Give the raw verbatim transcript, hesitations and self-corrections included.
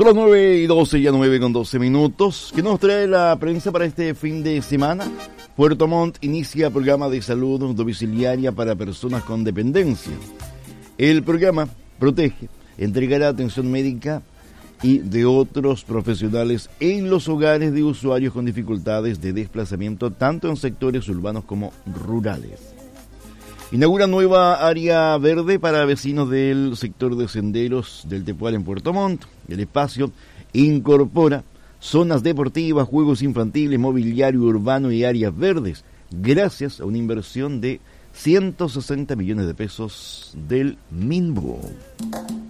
Son las nueve y doce, ya nueve con doce minutos. ¿Qué nos trae la prensa para este fin de semana? Puerto Montt inicia programa de salud domiciliaria para personas con dependencia. El programa protege, entregará atención médica y de otros profesionales en los hogares de usuarios con dificultades de desplazamiento, tanto en sectores urbanos como rurales. Inaugura nueva área verde para vecinos del sector de senderos del Tepual en Puerto Montt. El espacio incorpora zonas deportivas, juegos infantiles, mobiliario urbano y áreas verdes, gracias a una inversión de ciento sesenta millones de pesos del MINBU.